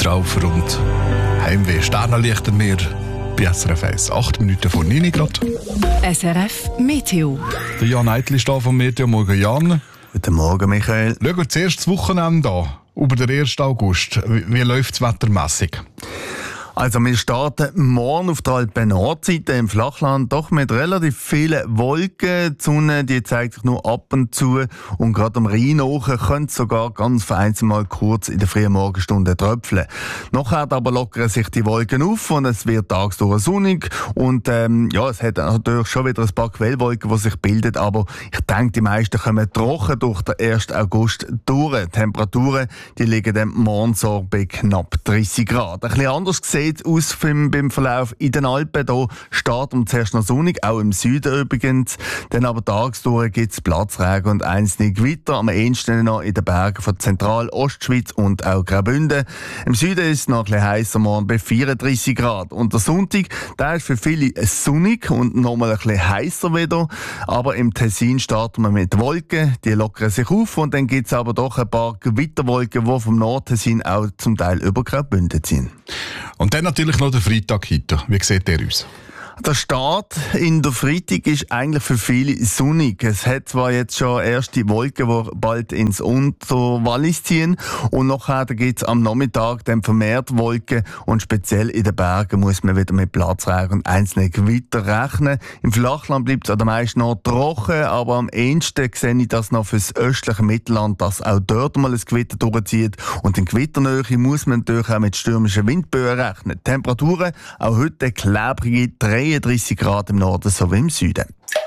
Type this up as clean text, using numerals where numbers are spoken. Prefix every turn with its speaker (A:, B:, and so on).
A: Zeitraufer und Heimweh. Sternenlicht am Meer bei SRF 1. 8 Minuten vor 9 Grad.
B: SRF Meteo.
A: Der Jan Eitli ist da vom Meteo. Morgen, Jan.
C: Guten Morgen, Michael.
A: Schauen wir zuerst das Wochenende an. Über den 1. August. Wie läuft es wettermässig?
C: Also wir starten morgen auf der Alpen-Nordseite im Flachland, doch mit relativ vielen Wolken. Die Sonne die zeigt sich nur ab und zu und gerade am Rhein hoch könnte es sogar ganz vereinzelt mal kurz in der frühen Morgenstunde tröpfeln. Nachher aber lockern sich die Wolken auf und es wird tagsüber sonnig und es hat natürlich schon wieder ein paar Quellwolken, die sich bilden, aber ich denke, die meisten kommen trocken durch den 1. August durch. Die Temperaturen die liegen dann morgen so bei knapp 30 Grad. Ein bisschen anders sieht aus beim Verlauf in den Alpen. Hier startet man zuerst noch sonnig, auch im Süden übrigens. Dann aber tagsdurch gibt es Platzregen und einzelne Gewitter. Am ehesten noch in den Bergen von Zentral-Ostschweiz und auch Graubünden. Im Süden ist es noch ein bisschen heißer, morgen bei 34 Grad. Und der Sonntag, der ist für viele sonnig und nochmal ein bisschen heißer wieder. Aber im Tessin starten wir mit Wolken, die lockern sich auf und dann gibt es aber doch ein paar Gewitterwolken, die vom Nordtessin auch zum Teil über Graubünden ziehen.
A: Und dann natürlich noch der Freitag heute. Wie sieht der aus?
C: Der Start in der Freitag ist eigentlich für viele sonnig. Es hat zwar jetzt schon erste Wolken, die bald ins Unterwallis ziehen und nachher gibt es am Nachmittag dann vermehrt Wolken und speziell in den Bergen muss man wieder mit Platzregen und einzelnen Gewitter rechnen. Im Flachland bleibt es an der meisten noch trocken, aber am ehesten sehe ich das noch fürs östliche Mittelland, dass auch dort mal ein Gewitter durchzieht und in Gewitternähe muss man natürlich auch mit stürmischen Windböen rechnen. Die Temperaturen auch heute klebrige 33 Grad im Norden sowie im Süden.